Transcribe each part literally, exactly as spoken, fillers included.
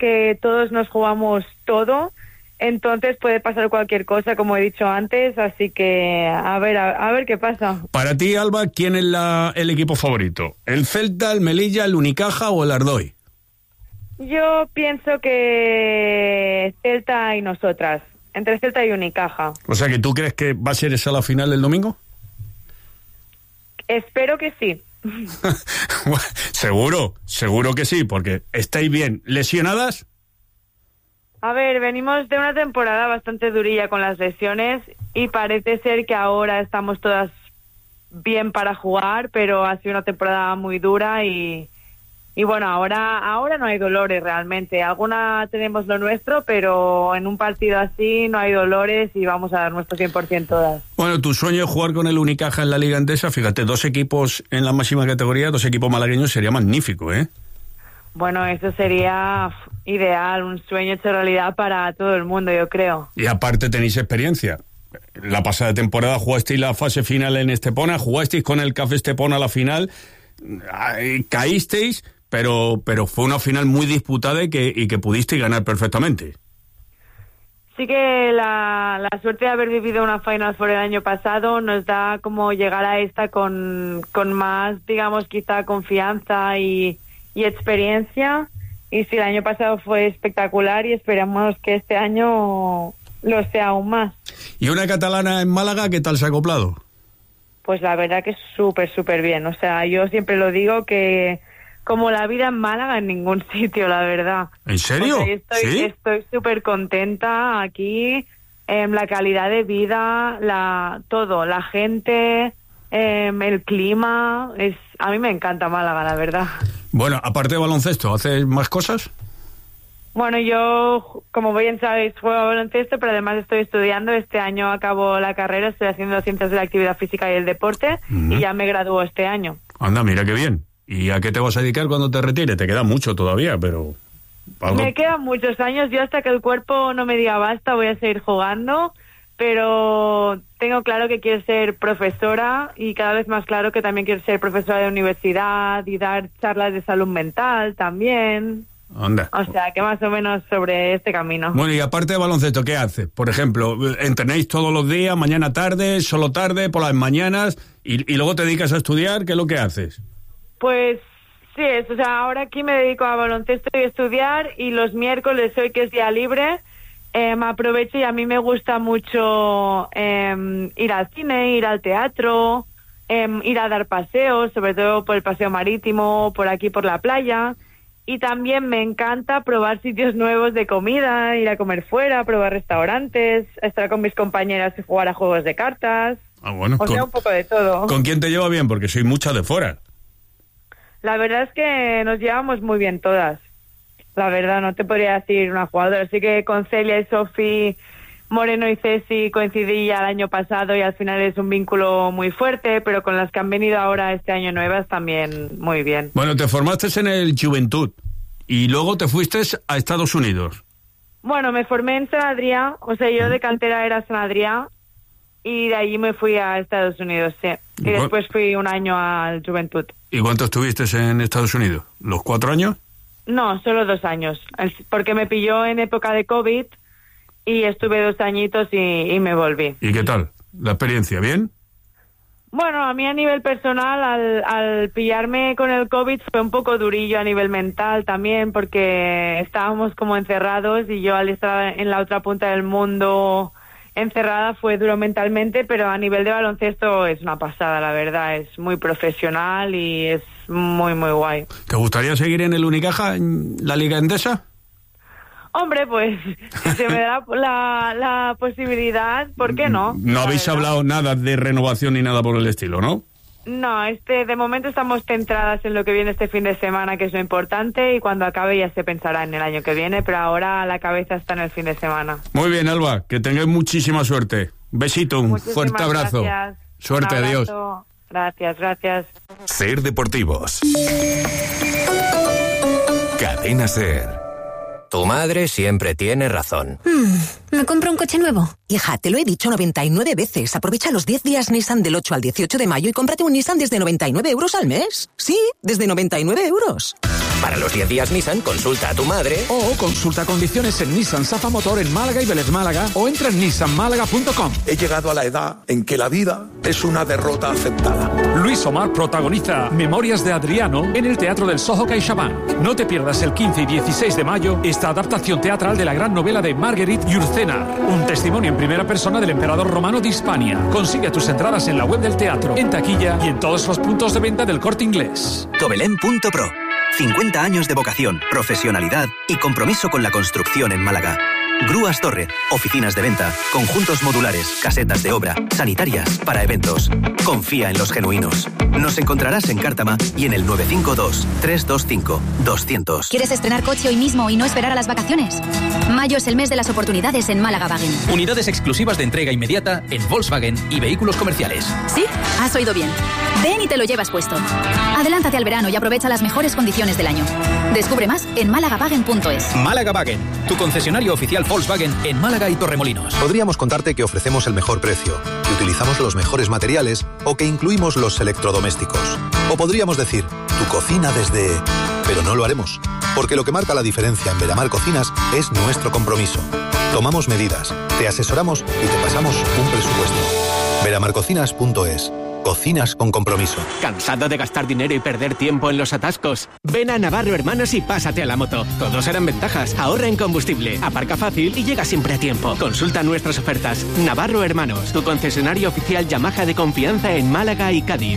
que todos nos jugamos todo, entonces puede pasar cualquier cosa, como he dicho antes, así que a ver, a, a ver qué pasa. Para ti, Alba, ¿quién es la, el equipo favorito? ¿El Celta, el Melilla, el Unicaja o el Ardoy? Yo pienso que Celta y nosotras, entre Celta y Unicaja. O sea, que tú crees que va a ser esa la final del domingo. Espero que sí. Seguro, seguro que sí, porque estáis bien. ¿Lesionadas? A ver, venimos de una temporada bastante durilla con las lesiones y parece ser que ahora estamos todas bien para jugar, pero ha sido una temporada muy dura y, y bueno, ahora, ahora no hay dolores realmente. Alguna tenemos lo nuestro, pero en un partido así no hay dolores y vamos a dar nuestro cien por ciento todas. Bueno, tu sueño es jugar con el Unicaja en la Liga Endesa. Fíjate, dos equipos en la máxima categoría, dos equipos malagueños, sería magnífico, ¿eh? Bueno, eso sería ideal, un sueño hecho realidad para todo el mundo, yo creo. Y aparte tenéis experiencia. La pasada temporada jugasteis la fase final en Estepona, jugasteis con el C A F Estepona la final, caísteis, pero pero fue una final muy disputada y que, y que pudisteis ganar perfectamente. Sí que la, la suerte de haber vivido una Final Four el año pasado nos da como llegar a esta con, con más, digamos, quizá confianza y... y experiencia, y sí, el año pasado fue espectacular y esperamos que este año lo sea aún más. ¿Y una catalana en Málaga qué tal se ha acoplado? Pues la verdad que súper, súper bien, o sea, yo siempre lo digo que como la vida en Málaga en ningún sitio, la verdad. ¿En serio? O sea, estoy, ¿Sí? Estoy súper contenta aquí, eh, la calidad de vida, la todo, la gente... Eh, el clima, es a mí me encanta Málaga, la verdad. Bueno, aparte de baloncesto, ¿haces más cosas? Bueno, yo, como bien sabéis, juego a baloncesto, pero además estoy estudiando. Este año acabo la carrera, estoy haciendo ciencias de la actividad física y el deporte, uh-huh. y ya me gradúo este año. Anda, mira qué bien. ¿Y a qué te vas a dedicar cuando te retires? Te queda mucho todavía, pero... ¿algo? Me quedan muchos años, yo hasta que el cuerpo no me diga basta voy a seguir jugando, pero tengo claro que quiero ser profesora y cada vez más claro que también quiero ser profesora de universidad y dar charlas de salud mental también. Anda. O sea, que más o menos sobre este camino. Bueno, y aparte de baloncesto, ¿qué haces? Por ejemplo, ¿entrenáis todos los días, mañana tarde, solo tarde, por las mañanas, y, y luego te dedicas a estudiar? ¿Qué es lo que haces? Pues sí, es, o sea, ahora aquí me dedico a baloncesto y a estudiar, y los miércoles hoy que es día libre, eh, me aprovecho y a mí me gusta mucho eh, ir al cine, ir al teatro, eh, ir a dar paseos, sobre todo por el paseo marítimo, por aquí por la playa. Y también me encanta probar sitios nuevos de comida, ir a comer fuera, probar restaurantes, estar con mis compañeras y jugar a juegos de cartas. Ah, bueno. O sea, con, un poco de todo. ¿Con quién te lleva bien? Porque soy muchas de fuera. La verdad es que nos llevamos muy bien todas. La verdad, no te podría decir una jugadora. Así que con Celia y Sofi, Moreno y Ceci coincidí ya el año pasado y al final es un vínculo muy fuerte, pero con las que han venido ahora este año nuevas también muy bien. Bueno, te formaste en el Juventud y luego te fuiste a Estados Unidos. Bueno, me formé en San Adrià, o sea, yo de cantera era San Adrià y de allí me fui a Estados Unidos, sí. Y ¿Y después fui un año al Juventud. ¿Y cuánto estuviste en Estados Unidos? ¿Los cuatro años? No, solo dos años, porque me pilló en época de COVID y estuve dos añitos y, y me volví. ¿Y qué tal? ¿La experiencia? ¿Bien? Bueno, a mí a nivel personal, al, al pillarme con el COVID fue un poco durillo a nivel mental también, porque estábamos como encerrados y yo al estar en la otra punta del mundo encerrada fue duro mentalmente, pero a nivel de baloncesto es una pasada, la verdad, es muy profesional y es muy, muy guay. ¿Te gustaría seguir en el Unicaja, en la Liga Endesa? Hombre, pues, si se me da la, la posibilidad, ¿por qué no? No habéis hablado nada de renovación ni nada por el estilo, ¿no? No, este, de momento estamos centradas en lo que viene este fin de semana, que es lo importante, y cuando acabe ya se pensará en el año que viene, pero ahora la cabeza está en el fin de semana. Muy bien, Alba, que tengáis muchísima suerte. Besito, un Muchísimas fuerte abrazo. Gracias. Suerte, Un adiós. Gracias, gracias. Ser Deportivos. Cadena Ser. Tu madre siempre tiene razón. Mm, ¿Me compro un coche nuevo? Hija, te lo he dicho noventa y nueve veces. Aprovecha los diez días Nissan del ocho al dieciocho de mayo y cómprate un Nissan desde noventa y nueve euros al mes. Sí, desde noventa y nueve euros. Para los diez días Nissan, consulta a tu madre o consulta condiciones en Nissan Safa Motor en Málaga y Vélez Málaga o entra en nissan málaga punto com. He llegado a la edad en que la vida es una derrota aceptada. Luis Omar protagoniza Memorias de Adriano en el Teatro del Soho CaixaBank. No te pierdas el quince y dieciséis de mayo esta adaptación teatral de la gran novela de Marguerite Yourcenar, un testimonio en primera persona del emperador romano de Hispania. Consigue tus entradas en la web del teatro, en taquilla y en todos los puntos de venta del Corte Inglés. Tobelén punto pro. cincuenta años de vocación, profesionalidad y compromiso con la construcción en Málaga. Grúas Torre, oficinas de venta, conjuntos modulares, casetas de obra, sanitarias, para eventos. Confía en los genuinos. Nos encontrarás en Cártama y en el nueve cinco dos, tres dos cinco, dos cero cero. ¿Quieres estrenar coche hoy mismo y no esperar a las vacaciones? Mayo es el mes de las oportunidades en Málaga Wagen. Unidades exclusivas de entrega inmediata en Volkswagen y vehículos comerciales. ¿Sí? Has oído bien. Ven y te lo llevas puesto. Adelántate al verano y aprovecha las mejores condiciones del año. Descubre más en málaga wagen punto es. Málaga Wagen, tu concesionario oficial Volkswagen en Málaga y Torremolinos. Podríamos contarte que ofrecemos el mejor precio, que utilizamos los mejores materiales o que incluimos los electrodomésticos. O podríamos decir, tu cocina desde... Pero no lo haremos, porque lo que marca la diferencia en Veramar Cocinas es nuestro compromiso. Tomamos medidas, te asesoramos y te pasamos un presupuesto. veramar cocinas punto es. Cocinas con compromiso. ¿Cansado de gastar dinero y perder tiempo en los atascos? Ven a Navarro Hermanos y pásate a la moto. Todos serán ventajas. Ahorra en combustible, aparca fácil y llega siempre a tiempo. Consulta nuestras ofertas. Navarro Hermanos, tu concesionario oficial Yamaha de confianza en Málaga y Cádiz.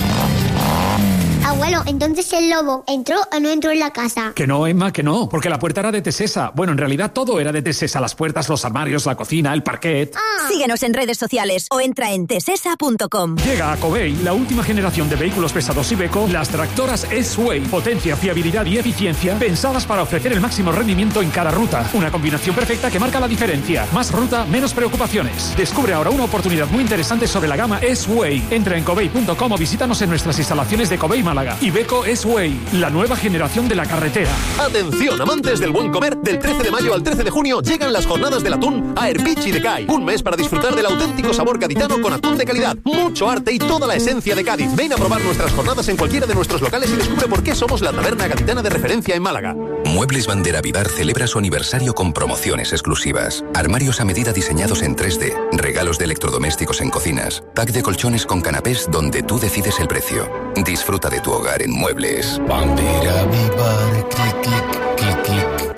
Abuelo, entonces el lobo ¿entró o no entró en la casa? Que no, Emma, que no, porque la puerta era de Tesesa. Bueno, en realidad todo era de Tesesa. Las puertas, los armarios, la cocina, el parquet. Ah. Síguenos en redes sociales o entra en tesesa punto com. Llega a Covey la última generación de vehículos pesados Iveco, las tractoras S-Way. Potencia, fiabilidad y eficiencia pensadas para ofrecer el máximo rendimiento en cada ruta. Una combinación perfecta que marca la diferencia. Más ruta, menos preocupaciones. Descubre ahora una oportunidad muy interesante sobre la gama S-Way. Entra en covey punto com o visítanos en nuestras instalaciones de Covey Málaga. Iveco S-Way, la nueva generación de la carretera. Atención, amantes del buen comer, del trece de mayo al trece de junio llegan las jornadas del atún a Erpichi de Cai. Un mes para disfrutar del auténtico sabor gaditano con atún de calidad, mucho arte y toda la esencia de Cádiz. Ven a probar nuestras jornadas en cualquiera de nuestros locales y descubre por qué somos la taberna gaditana de referencia en Málaga. Muebles Bandera Vivar celebra su aniversario con promociones exclusivas. Armarios a medida diseñados en tres D, regalos de electrodomésticos en cocinas, pack de colchones con canapés donde tú decides el precio. Disfruta de tu hogar en Muebles Bandera Vivar. Clic, clic, clic, clic.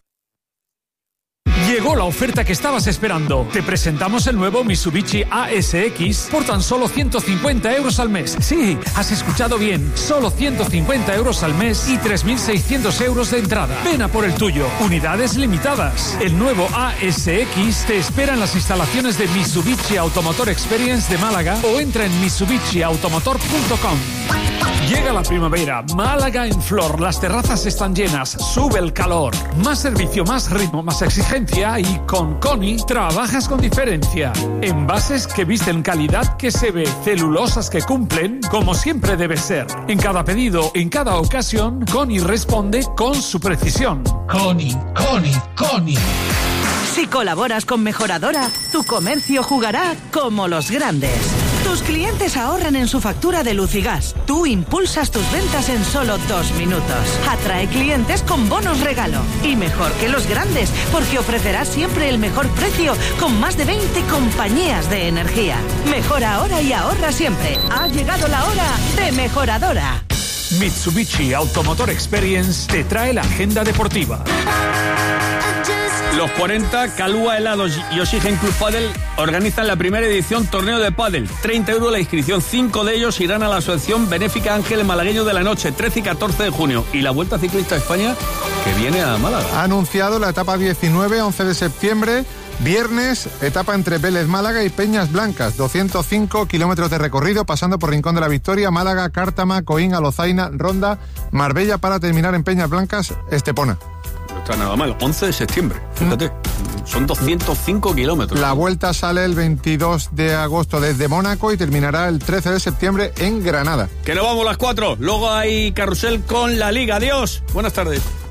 Llegó la oferta que estabas esperando. Te presentamos el nuevo Mitsubishi A S X por tan solo ciento cincuenta euros al mes. Sí, has escuchado bien. Solo ciento cincuenta euros al mes y tres mil seiscientos euros de entrada. Ven a por el tuyo. Unidades limitadas. El nuevo A S X te espera en las instalaciones de Mitsubishi Automotor Experience de Málaga o entra en mitsubishi automotor punto com. Llega la primavera, Málaga en flor, las terrazas están llenas, sube el calor, más servicio, más ritmo, más exigencia y con Coni trabajas con diferencia. Envases que visten calidad que se ve, celulosas que cumplen como siempre debe ser. En cada pedido, en cada ocasión, Coni responde con su precisión. Coni, Coni, Coni. Si colaboras con Mejoradora, tu comercio jugará como los grandes. Tus clientes ahorran en su factura de luz y gas. Tú impulsas tus ventas en solo dos minutos. Atrae clientes con bonos regalo. Y mejor que los grandes, porque ofrecerás siempre el mejor precio con más de veinte compañías de energía. Mejora ahora y ahorra siempre. Ha llegado la hora de Mejoradora. Mitsubishi Automotor Experience te trae la agenda deportiva. Los cuarenta, Calúa Helados y Oxygen Club Padel organizan la primera edición torneo de pádel. treinta euros la inscripción, cinco de ellos irán a la asociación benéfica Ángeles Malagueño de la Noche, trece y catorce de junio. Y la Vuelta Ciclista a España, que viene a Málaga. Ha anunciado la etapa diecinueve, once de septiembre, viernes, etapa entre Vélez Málaga y Peñas Blancas, doscientos cinco kilómetros de recorrido, pasando por Rincón de la Victoria, Málaga, Cártama, Coín, Alozaina, Ronda, Marbella, para terminar en Peñas Blancas, Estepona. No está nada mal, once de septiembre, fíjate, ¿Mm? Son doscientos cinco kilómetros. La vuelta sale el veintidós de agosto desde Mónaco y terminará el trece de septiembre en Granada. Que nos vamos las cuatro, luego hay carrusel con la Liga. Adiós, buenas tardes.